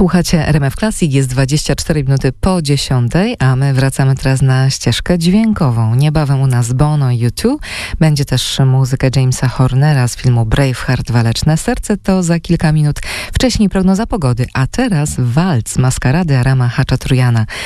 Słuchacie RMF Classic, jest 24 minuty po 10, a my wracamy teraz na ścieżkę dźwiękową. Niebawem u nas Bono i U2. Będzie też muzyka Jamesa Hornera z filmu Braveheart, Waleczne Serce, to za kilka minut. Wcześniej prognoza pogody, a teraz walc Maskarady Arama Haczatrujana.